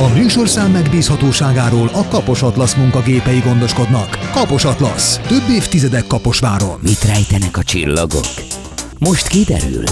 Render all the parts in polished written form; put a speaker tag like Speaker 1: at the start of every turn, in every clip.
Speaker 1: A műsorszám megbízhatóságáról a Kapos Atlasz munkagépei gondoskodnak. Kapos Atlasz. Több évtizedek Kaposváron.
Speaker 2: Mit rejtenek a csillagok? Most kiderül.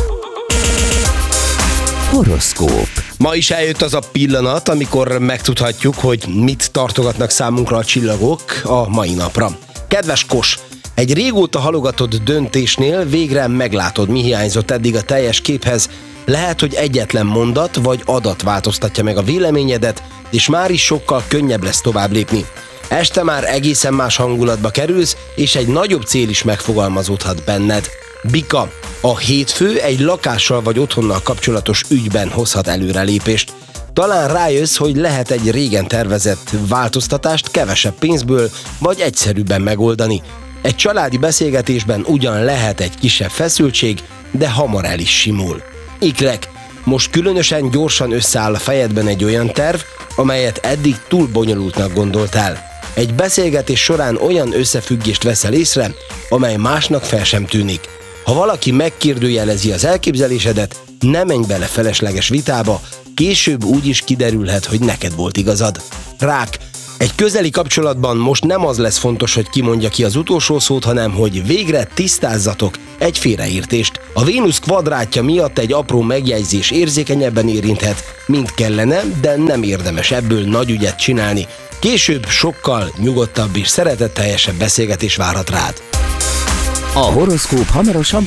Speaker 2: Horoszkóp.
Speaker 3: Ma is eljött az a pillanat, amikor megtudhatjuk, hogy mit tartogatnak számunkra a csillagok a mai napra. Kedves Kos, egy régóta halogatott döntésnél végre meglátod, mi hiányzott eddig a teljes képhez. Lehet, hogy egyetlen mondat vagy adat változtatja meg a véleményedet, és már is sokkal könnyebb lesz tovább lépni. Este már egészen más hangulatba kerülsz, és egy nagyobb cél is megfogalmazódhat benned. Bika, a hétfő egy lakással vagy otthonnal kapcsolatos ügyben hozhat előrelépést. Talán rájössz, hogy lehet egy régen tervezett változtatást kevesebb pénzből vagy egyszerűbben megoldani. Egy családi beszélgetésben ugyan lehet egy kisebb feszültség, de hamar el is simul. Ikrek, most különösen gyorsan összeáll a fejedben egy olyan terv, amelyet eddig túl bonyolultnak gondoltál. Egy beszélgetés során olyan összefüggést veszel észre, amely másnak fel sem tűnik. Ha valaki megkérdőjelezi az elképzelésedet, ne menj bele felesleges vitába, később úgy is kiderülhet, hogy neked volt igazad. Rák, egy közeli kapcsolatban most nem az lesz fontos, hogy ki mondja ki az utolsó szót, hanem hogy végre tisztázzatok egy félreértést. A Vénusz kvadrátja miatt egy apró megjegyzés érzékenyebben érinthet, mint kellene, de nem érdemes ebből nagy ügyet csinálni. Később sokkal nyugodtabb és szeretetteljesebb beszélgetés várhat rád.
Speaker 2: A horoszkóp hamarosan